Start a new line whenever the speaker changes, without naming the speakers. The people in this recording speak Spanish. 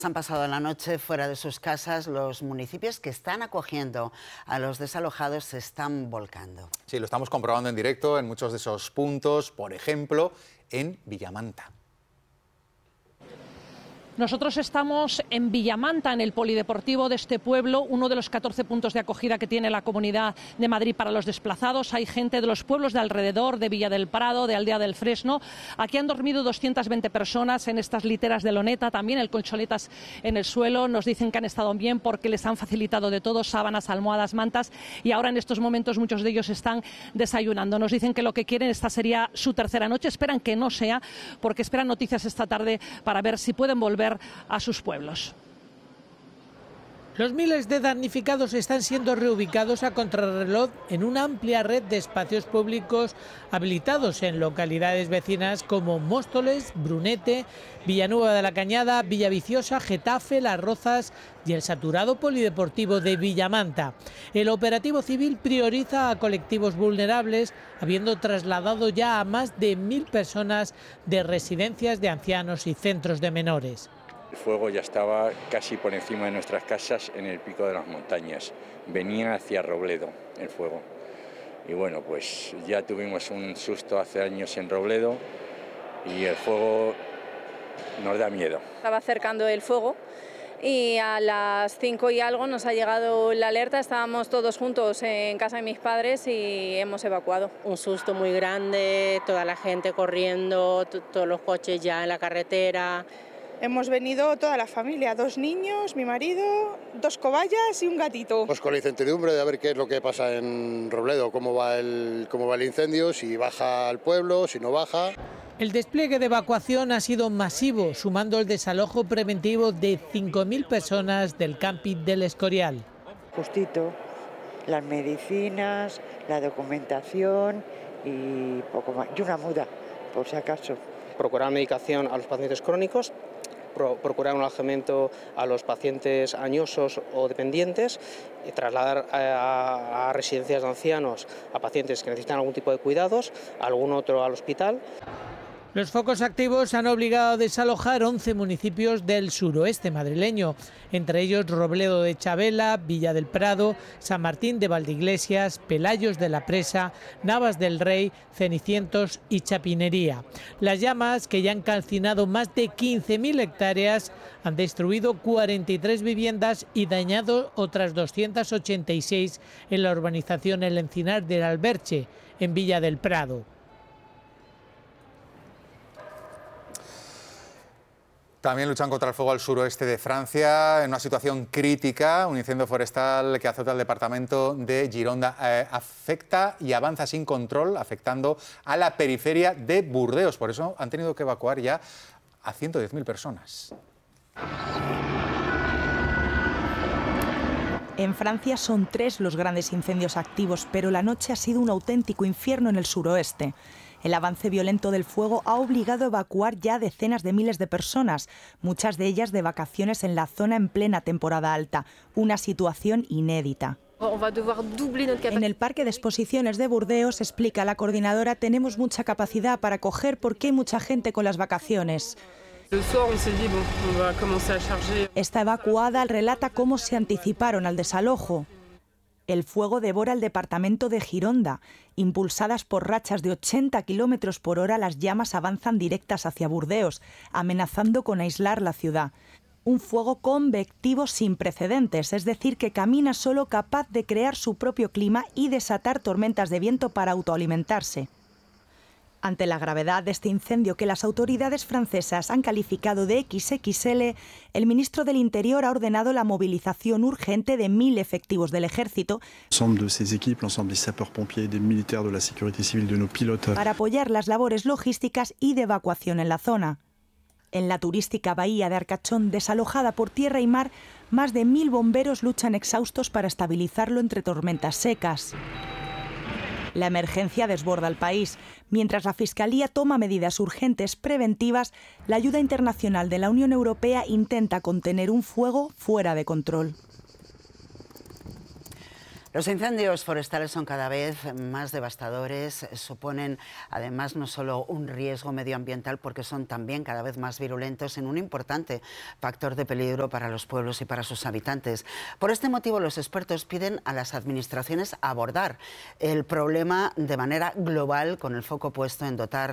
Han pasado la noche fuera de sus casas. Los municipios que están acogiendo a los desalojados se están volcando.
Sí, lo estamos comprobando en directo en muchos de esos puntos, por ejemplo, en Villamanta.
Nosotros estamos en Villamanta, en el polideportivo de este pueblo, uno de los 14 puntos de acogida que tiene la Comunidad de Madrid para los desplazados. Hay gente de los pueblos de alrededor, de Villa del Prado, de Aldea del Fresno. Aquí han dormido 220 personas en estas literas de loneta, también el colchonetas en el suelo. Nos dicen que han estado bien porque les han facilitado de todo, sábanas, almohadas, mantas, y ahora en estos momentos muchos de ellos están desayunando. Nos dicen que lo que quieren, esta sería su tercera noche. Esperan que no sea, porque esperan noticias esta tarde para ver si pueden volver a sus pueblos.
Los miles de damnificados están siendo reubicados a contrarreloj en una amplia red de espacios públicos habilitados en localidades vecinas como Móstoles, Brunete, Villanueva de la Cañada, Villaviciosa, Getafe, Las Rozas y el saturado polideportivo de Villamanta. El operativo civil prioriza a colectivos vulnerables, habiendo trasladado ya a más de 1000 personas de residencias de ancianos y centros de menores.
El fuego ya estaba casi por encima de nuestras casas en el pico de las montañas. Venía hacia Robledo el fuego. Y bueno, pues ya tuvimos un susto hace años en Robledo y el fuego nos da miedo.
Estaba acercando el fuego y a las 5 y algo nos ha llegado la alerta. Estábamos todos juntos en casa de mis padres y hemos evacuado.
Un susto muy grande, toda la gente corriendo, todos los coches ya en la carretera.
Hemos venido toda la familia, 2 niños, mi marido, 2 cobayas y un gatito.
Pues con la incertidumbre de ver qué es lo que pasa en Robledo, cómo va el incendio, si baja al pueblo, si no baja.
El despliegue de evacuación ha sido masivo, sumando el desalojo preventivo de 5.000 personas del camping del Escorial.
Justito, las medicinas, la documentación y poco más, y una muda, por si acaso.
Procurar medicación a los pacientes crónicos, procurar un alojamiento a los pacientes añosos o dependientes, y trasladar a residencias de ancianos a pacientes que necesitan algún tipo de cuidados, algún otro al hospital.
Los focos activos han obligado a desalojar 11 municipios del suroeste madrileño, entre ellos Robledo de Chavela, Villa del Prado, San Martín de Valdeiglesias, Pelayos de la Presa, Navas del Rey, Cenicientos y Chapinería. Las llamas, que ya han calcinado más de 15.000 hectáreas, han destruido 43 viviendas y dañado otras 286 en la urbanización El Encinar del Alberche, en Villa del Prado.
También luchan contra el fuego al suroeste de Francia, en una situación crítica. Un incendio forestal que azota el departamento de Gironda afecta y avanza sin control, afectando a la periferia de Burdeos. Por eso han tenido que evacuar ya a 110.000 personas.
En Francia son 3 los grandes incendios activos, pero la noche ha sido un auténtico infierno en el suroeste. El avance violento del fuego ha obligado a evacuar ya decenas de miles de personas, muchas de ellas de vacaciones en la zona en plena temporada alta, una situación inédita. En el parque de exposiciones de Burdeos, explica la coordinadora, tenemos mucha capacidad para acoger porque hay mucha gente con las vacaciones. Esta evacuada relata cómo se anticiparon al desalojo. El fuego devora el departamento de Gironda. Impulsadas por rachas de 80 km por hora, las llamas avanzan directas hacia Burdeos, amenazando con aislar la ciudad. Un fuego convectivo sin precedentes, es decir, que camina solo, capaz de crear su propio clima y desatar tormentas de viento para autoalimentarse. Ante la gravedad de este incendio, que las autoridades francesas han calificado de XXL, el ministro del Interior ha ordenado la movilización urgente de 1.000 efectivos del ejército para apoyar las labores logísticas y de evacuación en la zona. En la turística bahía de Arcachón, desalojada por tierra y mar, más de 1.000 bomberos luchan exhaustos para estabilizarlo entre tormentas secas. La emergencia desborda el país. Mientras la Fiscalía toma medidas urgentes preventivas, la ayuda internacional de la Unión Europea intenta contener un fuego fuera de control.
Los incendios forestales son cada vez más devastadores, suponen además no solo un riesgo medioambiental porque son también cada vez más virulentos en un importante factor de peligro para los pueblos y para sus habitantes. Por este motivo, los expertos piden a las administraciones abordar el problema de manera global con el foco puesto en dotar